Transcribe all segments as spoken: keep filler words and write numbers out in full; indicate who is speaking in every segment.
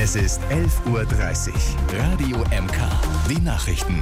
Speaker 1: Es ist elf Uhr dreißig. Radio M K. Die Nachrichten.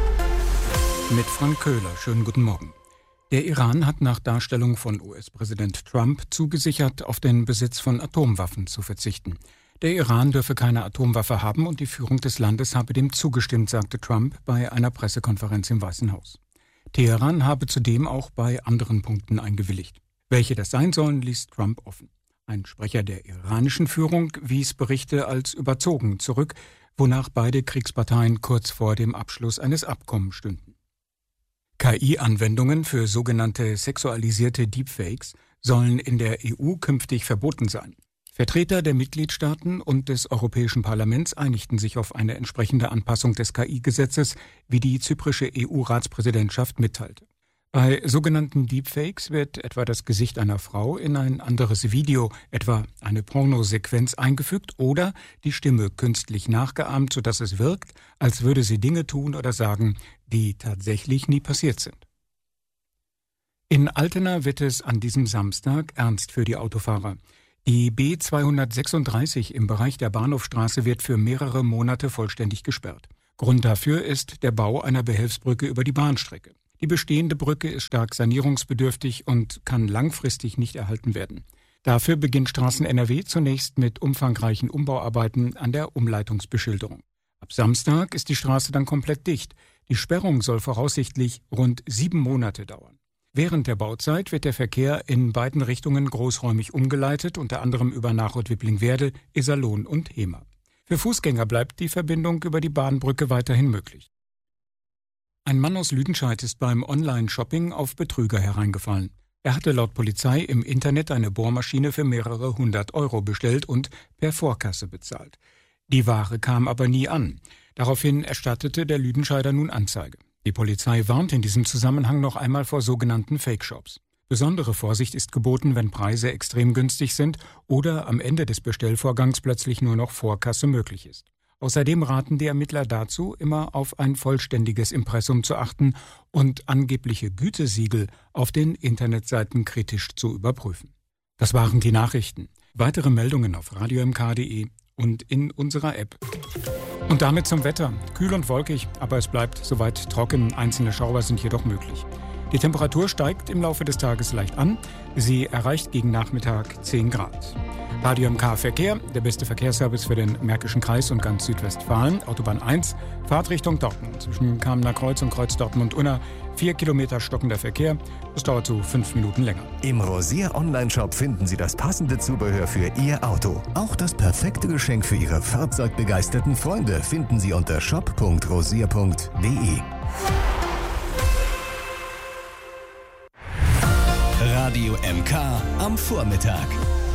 Speaker 2: Mit Frank Köhler. Schönen guten Morgen. Der Iran hat nach Darstellung von U S-Präsident Trump zugesichert, auf den Besitz von Atomwaffen zu verzichten. Der Iran dürfe keine Atomwaffe haben und die Führung des Landes habe dem zugestimmt, sagte Trump bei einer Pressekonferenz im Weißen Haus. Teheran habe zudem auch bei anderen Punkten eingewilligt. Welche das sein sollen, ließ Trump offen. Ein Sprecher der iranischen Führung wies Berichte als überzogen zurück, wonach beide Kriegsparteien kurz vor dem Abschluss eines Abkommens stünden. K I-Anwendungen für sogenannte sexualisierte Deepfakes sollen in der E U künftig verboten sein. Vertreter der Mitgliedstaaten und des Europäischen Parlaments einigten sich auf eine entsprechende Anpassung des K I-Gesetzes, wie die zyprische E U-Ratspräsidentschaft mitteilte. Bei sogenannten Deepfakes wird etwa das Gesicht einer Frau in ein anderes Video, etwa eine Pornosequenz, eingefügt oder die Stimme künstlich nachgeahmt, sodass es wirkt, als würde sie Dinge tun oder sagen, die tatsächlich nie passiert sind. In Altena wird es an diesem Samstag ernst für die Autofahrer. Die B zweihundertsechsunddreißig im Bereich der Bahnhofstraße wird für mehrere Monate vollständig gesperrt. Grund dafür ist der Bau einer Behelfsbrücke über die Bahnstrecke. Die bestehende Brücke ist stark sanierungsbedürftig und kann langfristig nicht erhalten werden. Dafür beginnt Straßen N R W zunächst mit umfangreichen Umbauarbeiten an der Umleitungsbeschilderung. Ab Samstag ist die Straße dann komplett dicht. Die Sperrung soll voraussichtlich rund sieben Monate dauern. Während der Bauzeit wird der Verkehr in beiden Richtungen großräumig umgeleitet, unter anderem über Nachod-Wippling-Werde, Iserlohn und Hemer. Für Fußgänger bleibt die Verbindung über die Bahnbrücke weiterhin möglich. Ein Mann aus Lüdenscheid ist beim Online-Shopping auf Betrüger hereingefallen. Er hatte laut Polizei im Internet eine Bohrmaschine für mehrere hundert Euro bestellt und per Vorkasse bezahlt. Die Ware kam aber nie an. Daraufhin erstattete der Lüdenscheider nun Anzeige. Die Polizei warnt in diesem Zusammenhang noch einmal vor sogenannten Fake-Shops. Besondere Vorsicht ist geboten, wenn Preise extrem günstig sind oder am Ende des Bestellvorgangs plötzlich nur noch Vorkasse möglich ist. Außerdem raten die Ermittler dazu, immer auf ein vollständiges Impressum zu achten und angebliche Gütesiegel auf den Internetseiten kritisch zu überprüfen. Das waren die Nachrichten. Weitere Meldungen auf radio m k punkt d e und in unserer App. Und damit zum Wetter. Kühl und wolkig, aber es bleibt soweit trocken. Einzelne Schauer sind jedoch möglich. Die Temperatur steigt im Laufe des Tages leicht an. Sie erreicht gegen Nachmittag zehn Grad. Radio M K Verkehr, der beste Verkehrsservice für den Märkischen Kreis und ganz Südwestfalen. Autobahn eins, Fahrtrichtung Dortmund. Zwischen Kamener Kreuz und Kreuz Dortmund-Unna. Vier Kilometer stockender Verkehr. Das dauert so fünf Minuten länger.
Speaker 1: Im Rosier Online-Shop finden Sie das passende Zubehör für Ihr Auto. Auch das perfekte Geschenk für Ihre fahrzeugbegeisterten Freunde finden Sie unter shop punkt rosier punkt d e. Radio M K am Vormittag.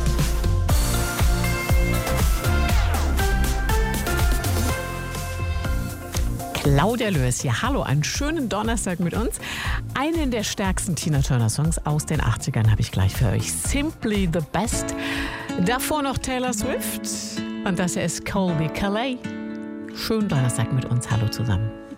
Speaker 3: Claudia Lös hier. Hallo, einen schönen Donnerstag mit uns. Einen der stärksten Tina Turner Songs aus den achtzigern habe ich gleich für euch. Simply the Best. Davor noch Taylor Swift. Und das hier ist Colby Calais. Schönen Donnerstag mit uns. Hallo zusammen.